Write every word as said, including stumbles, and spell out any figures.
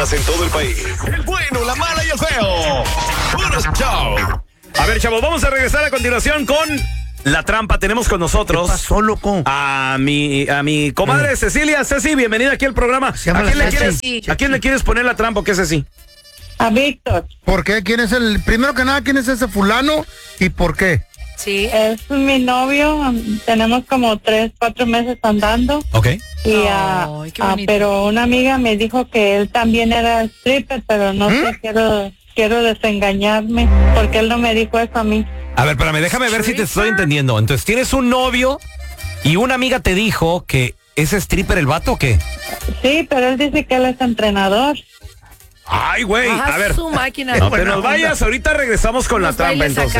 En todo el país. El bueno, la mala y el feo. Puro show. A ver, chavos, vamos a regresar a continuación con La Trampa. Tenemos con nosotros. ¿Qué pasó, loco? A mi, a mi comadre mm. Cecilia. Ceci, bienvenida aquí al programa. ¿A quién, le quieres, ¿A quién le quieres poner la trampa o qué es Ceci? A Víctor. ¿Por qué? ¿Quién es el, primero que nada, quién es ese fulano y por qué? Sí. Es mi novio, tenemos como tres, cuatro meses andando. Ok. Y oh, uh, uh, pero una amiga me dijo que él también era stripper, pero no ¿Mm? sé, quiero, quiero desengañarme, porque él no me dijo eso a mí. A ver, espérame, déjame ver si te estoy entendiendo. Entonces, ¿tienes un novio y una amiga te dijo que es stripper el vato o qué? Sí, pero él dice que él es entrenador. Ay, güey, a ver. Su máquina. No te nos vayas, ahorita regresamos con la trampa entonces.